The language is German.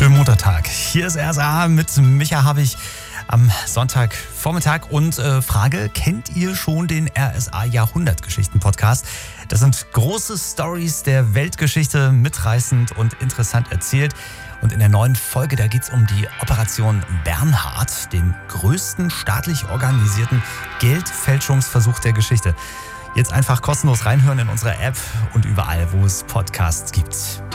Schönen Muttertag. Hier ist RSA mit Micha Habich am Sonntagvormittag und Frage, kennt ihr schon den RSA Jahrhundertgeschichten-Podcast? Das sind große Stories der Weltgeschichte, mitreißend und interessant erzählt. Und in der neuen Folge, da geht es um die Operation Bernhard, den größten staatlich organisierten Geldfälschungsversuch der Geschichte. Jetzt einfach kostenlos reinhören in unserer App und überall, wo es Podcasts gibt.